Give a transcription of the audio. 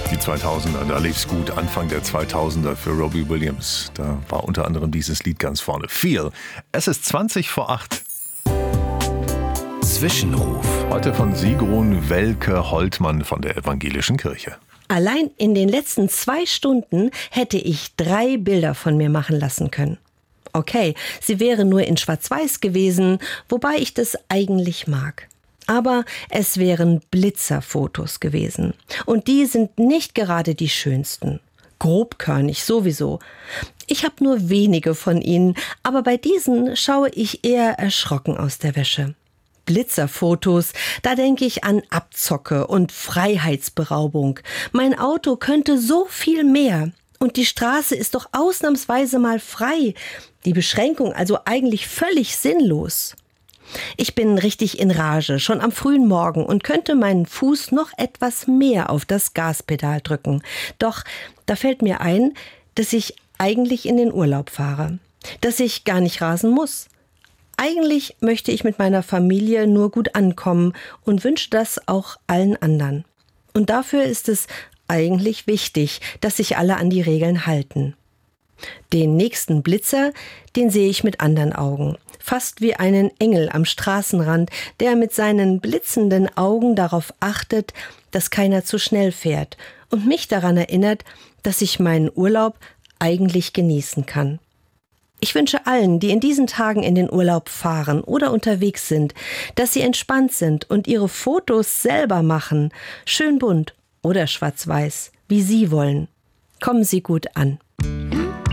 Die 2000er, da lief's gut. Anfang der 2000er für Robbie Williams. Da war unter anderem dieses Lied ganz vorne. Feel. Es ist 20 vor 8. Zwischenruf. Heute von Sigrun Welke-Holtmann von der Evangelischen Kirche. Allein in den letzten 2 Stunden hätte ich 3 Bilder von mir machen lassen können. Okay, sie wären nur in Schwarz-Weiß gewesen, wobei ich das eigentlich mag. Aber es wären Blitzerfotos gewesen. Und die sind nicht gerade die schönsten. Grobkörnig sowieso. Ich habe nur wenige von ihnen, aber bei diesen schaue ich eher erschrocken aus der Wäsche. Blitzerfotos, da denke ich an Abzocke und Freiheitsberaubung. Mein Auto könnte so viel mehr. Und die Straße ist doch ausnahmsweise mal frei. Die Beschränkung also eigentlich völlig sinnlos. Ich bin richtig in Rage, schon am frühen Morgen und könnte meinen Fuß noch etwas mehr auf das Gaspedal drücken. Doch da fällt mir ein, dass ich eigentlich in den Urlaub fahre. Dass ich gar nicht rasen muss. Eigentlich möchte ich mit meiner Familie nur gut ankommen und wünsche das auch allen anderen. Und dafür ist es eigentlich wichtig, dass sich alle an die Regeln halten. Den nächsten Blitzer, den sehe ich mit anderen Augen. Fast wie einen Engel am Straßenrand, der mit seinen blitzenden Augen darauf achtet, dass keiner zu schnell fährt und mich daran erinnert, dass ich meinen Urlaub eigentlich genießen kann. Ich wünsche allen, die in diesen Tagen in den Urlaub fahren oder unterwegs sind, dass sie entspannt sind und ihre Fotos selber machen, schön bunt oder schwarz-weiß, wie sie wollen. Kommen Sie gut an.